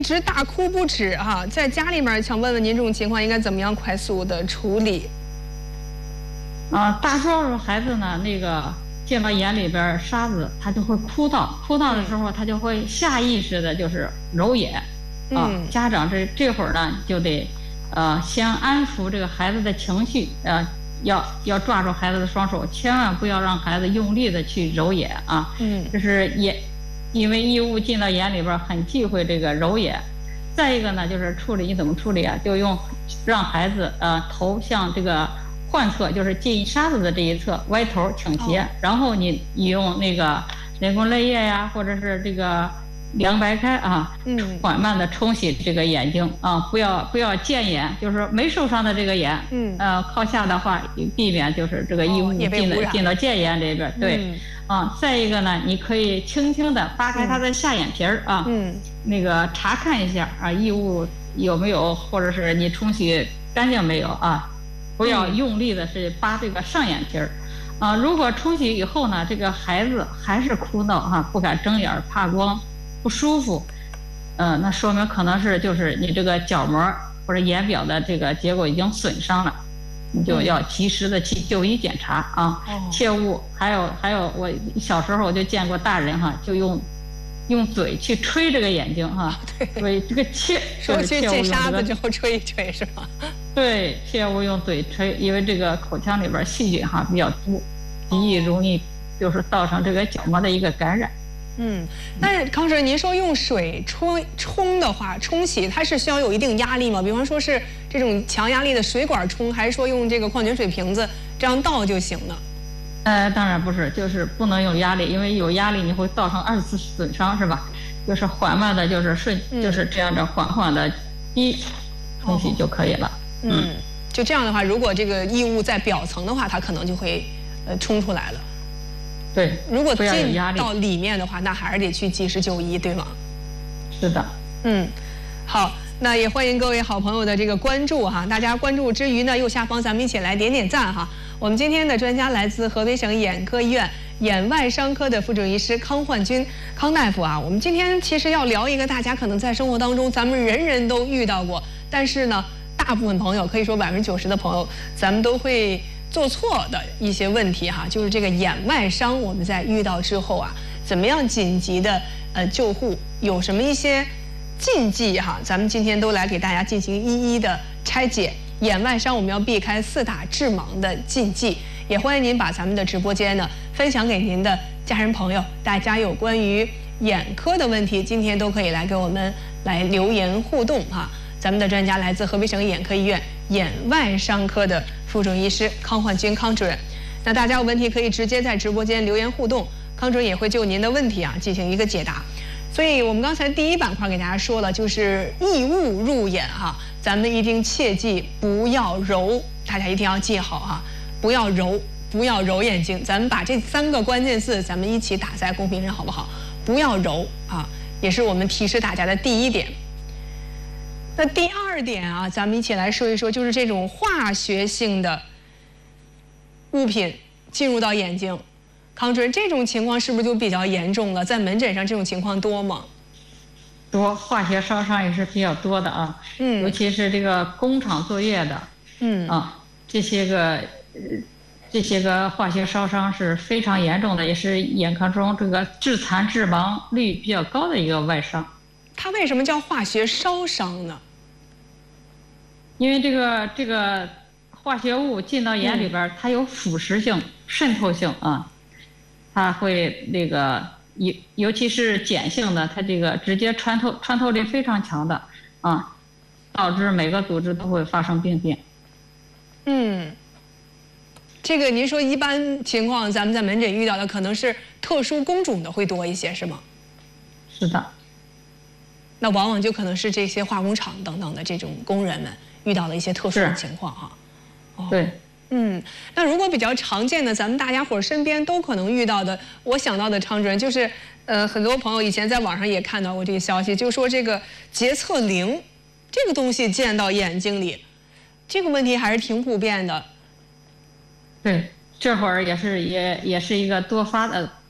直大哭不止哈，在家里面想问问您这种情况应该怎么样快速的处理？ 大多数孩子呢，进到眼里边沙子，他就会哭闹，哭闹的时候他就会下意识的就是揉眼，家长这会儿呢就得，先安抚这个孩子的情绪，要抓住孩子的双手，千万不要让孩子用力的去揉眼啊，就是因为异物进到眼里边很忌讳这个揉眼。再一个呢，就是处理你怎么处理啊？就让孩子头向这个患侧，就是进沙子的这一侧歪头倾斜，然后你用那个人工泪液呀，或者是这个凉白开啊，缓慢的冲洗这个眼睛啊，不要见眼，就是没受伤的这个眼，靠下的话避免就是这个异物进到见眼这边，对。再一个呢，你可以轻轻地扒开他的下眼皮儿啊，那个查看一下啊，异物有没有，或者是你冲洗干净没有啊？不要用力的是扒这个上眼皮儿，如果冲洗以后呢，这个孩子还是哭闹哈，不敢睁眼，怕光，不舒服，那说明可能是就是你这个角膜或者眼表的这个结构已经损伤了。你就要及时的去就医检查啊，切勿还有我小时候我就见过大人哈，就用嘴去吹这个眼睛哈，对，这个说去进沙子之后吹一吹是吧？ 对，切勿用嘴吹，因为这个口腔里边细菌哈比较多，极易容易就是造成这个角膜的一个感染。 但是康主任，您说用水冲的话，冲洗它是需要有一定压力吗？比方说是这种强压力的水管冲，还是说用这个矿泉水瓶子这样倒就行呢？ 当然不是，就是不能有压力，因为有压力你会造成二次损伤，是吧？就是缓慢的，就是这样的缓的冲洗就可以了。 就这样的话，如果这个异物在表层的话，它可能就会冲出来了。 对， 如果进到里面的话，那还是得去及时就医，对吗？ 是的。 好，那也欢迎各位好朋友的这个关注哈。大家关注之余呢，右下方咱们一起来点点赞哈。我们今天的专家来自河北省眼科医院眼外伤科的副主任医师康焕军康大夫啊。我们今天其实要聊一个大家可能在生活当中咱们人人都遇到过，但是呢，大部分朋友可以说90%的朋友，咱们都会做错的一些问题哈，就是这个眼外伤，我们在遇到之后啊，怎么样紧急的救护，有什么一些禁忌哈？咱们今天都来给大家进行一一的拆解。眼外伤我们要避开4大致盲的禁忌，也欢迎您把咱们的直播间呢分享给您的家人朋友，大家有关于眼科的问题，今天都可以来给我们来留言互动哈。咱们的专家来自河北省眼科医院眼外伤科的副主任医师康焕军康主任。那大家有问题可以直接在直播间留言互动，康主任也会就您的问题啊进行一个解答。所以我们刚才第一板块给大家说了，就是异物入眼哈，咱们一定切记不要揉，大家一定要记好哈，不要揉，不要揉眼睛。咱们把这3个关键字咱们一起打在公屏上好不好？不要揉啊，也是我们提示大家的第一点。那第2点啊，咱们一起来说一说，就是这种化学性的物品进入到眼睛，康主任，这种情况是不是就比较严重了？在门诊上这种情况多吗？ 多，化学烧伤也是比较多的啊。尤其是这个工厂作业的，这些个化学烧伤是非常严重的，也是眼科中这个致残致盲率比较高的一个外伤。 它为什么叫化学烧伤呢？ 因为这个化学物进到眼里边，它有腐蚀性、渗透性啊，它会尤其是碱性的，它这个直接穿透力非常强的啊，导致每个组织都会发生病变。 这个您说一般情况咱们在门诊遇到的可能是特殊工种的会多一些，是吗？ 是的。 那往往就可能是这些化工厂等等的这种工人们遇到了一些特殊的情况哈。 对。 那如果比较常见的，咱们大家伙身边都可能遇到的，我想到的康主任就是，很多朋友以前在网上也看到过这个消息，就说这个洁厕灵这个东西进到眼睛里，这个问题还是挺普遍的。 对，这会儿也是一个多发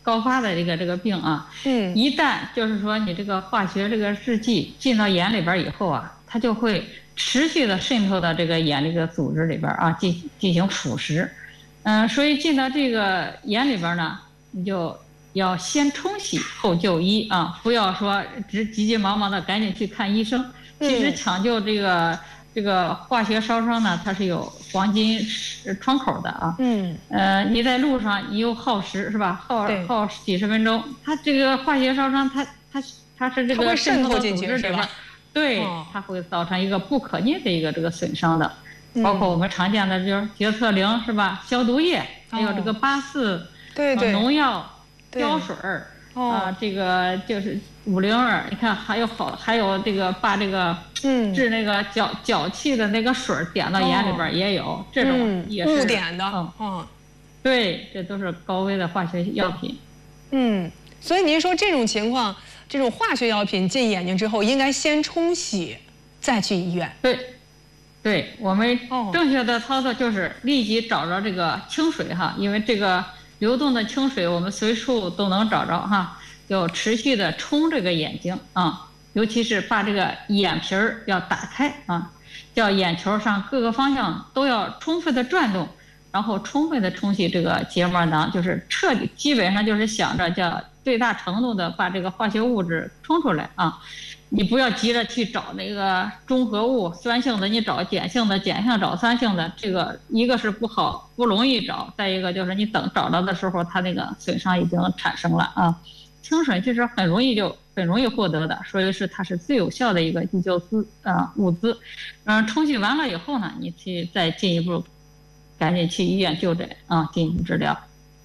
高发的这个病啊。一旦就是说你这个化学这个试剂进到眼里边以后啊，它就会持续的渗透到这个眼这个组织里边啊，进行腐蚀。所以进到这个眼里边呢，你就要先冲洗后就医啊，不要说急急忙忙的赶紧去看医生。其实抢救这个化学烧伤呢，它是有黄金窗口的啊。你在路上你又耗时是吧？耗几十分钟，它这个化学烧伤它是这个渗透到组织里边，对，它会造成一个不可逆的一个这个损伤的。包括我们常见的就是洁厕灵是吧？消毒液，还有这个84，农药、胶水儿这个就是502，你看还有这个把这个治那个脚气的那个水点到眼里边也有，这种也是误点的。 对，这都是高危的化学药品。 所以您说这种情况，这种化学药品进眼睛之后，应该先冲洗，再去医院。 对，我们正确的操作就是立即找着这个清水哈，因为这个流动的清水我们随处都能找着哈，就持续的冲这个眼睛啊，尤其是把这个眼皮儿要打开啊，叫眼球上各个方向都要充分的转动，然后充分的冲洗这个结膜囊，就是彻底基本上就是想着叫最大程度的把这个化学物质冲出来啊。你不要急着去找那个中和物，酸性的你找碱性的，碱性找酸性的，这个一个是不容易找，再一个就是你等找到的时候，它那个损伤已经产生了啊。清水其实很容易获得的，所以它是最有效的一个急救物资。冲洗完了以后呢，你再进一步，赶紧去医院就诊啊，进行治疗。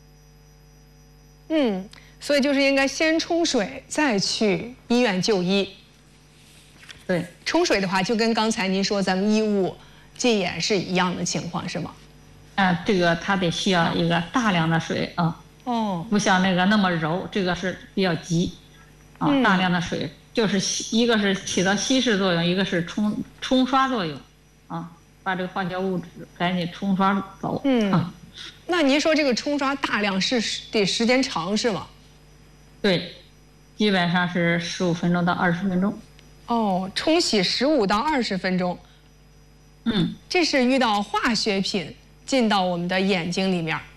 所以就是应该先冲水，再去医院就医。 对， 冲水的话，就跟刚才您说咱们医务进眼是一样的情况，是吗？ 这个它得需要一个大量的水啊。不像那个那么柔，这个是比较急啊。大量的水就是一个是起到稀释作用，一个是冲刷作用啊，把这个化学物质赶紧冲刷走。 那您说这个冲刷大量是得时间长是吗？ 对，基本上是15分钟到20分钟。 冲洗15到20分钟。这是遇到化学品进到我们的眼睛里面。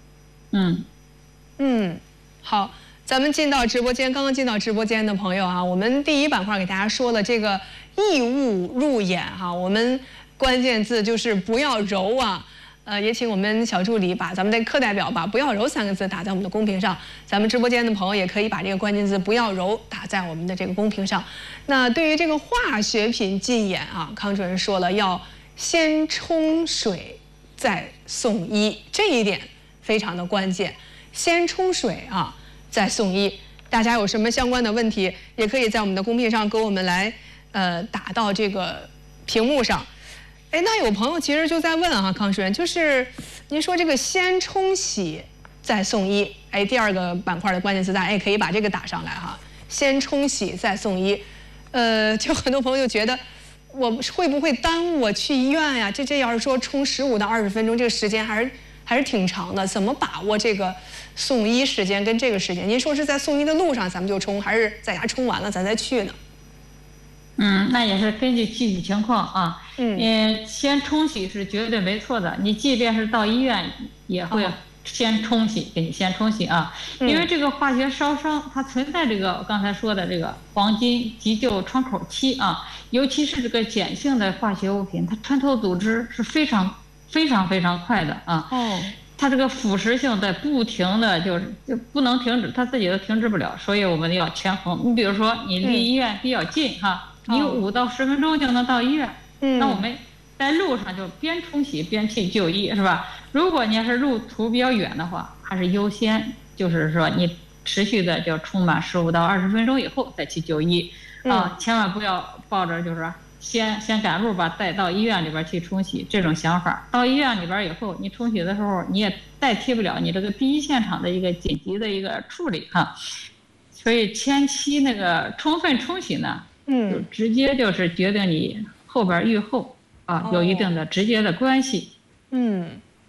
好，咱们进到直播间，刚刚进到直播间的朋友啊，我们第一板块给大家说了这个异物入眼哈，我们关键字就是不要揉啊。也请我们小助理把咱们的课代表把"不要揉"3个字打在我们的公屏上，咱们直播间的朋友也可以把这个关键字"不要揉"打在我们的这个公屏上。那对于这个化学品进眼啊，康主任说了要先冲水再送医，这一点非常的关键。先冲水啊，再送医。大家有什么相关的问题，也可以在我们的公屏上给我们来打到这个屏幕上。那有朋友其实就在问啊，康主任，就是您说这个先冲洗再送医，第二个板块的关键词大家也可以把这个打上来哈，先冲洗再送医。就很多朋友就觉得我会不会耽误我去医院呀？这要是说冲15到20分钟，这个时间还是挺长的，怎么把握这个送医时间跟这个时间？您说是在送医的路上咱们就冲，还是在家冲完了咱再去呢？ 那也是根据具体情况啊。先冲洗是绝对没错的。你即便是到医院，也会先冲洗，给你先冲洗啊。因为这个化学烧伤，它存在这个我刚才说的这个黄金急救窗口期啊。尤其是这个碱性的化学物品，它穿透组织是非常快的啊。它这个腐蚀性在不停的就不能停止，它自己都停止不了，所以我们要权衡。你比如说你离医院比较近哈。你5到10分钟就能到医院，那我们在路上就边冲洗边去就医，是吧？如果你要是路途比较远的话，还是优先就是说你持续的就冲满15到20分钟以后再去就医啊，千万不要抱着就是说先赶路吧，再到医院里边去冲洗这种想法。到医院里边以后，你冲洗的时候你也代替不了你这个第一现场的一个紧急的一个处理哈，所以前期那个充分冲洗呢。就直接就是决定你后边愈后啊，有一定的直接的关系。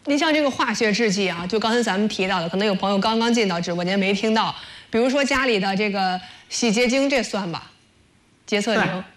您像这个化学制剂啊，就刚才咱们提到的，可能有朋友刚刚进到直播间没听到，比如说家里的这个洗洁精，这算吧？洁厕灵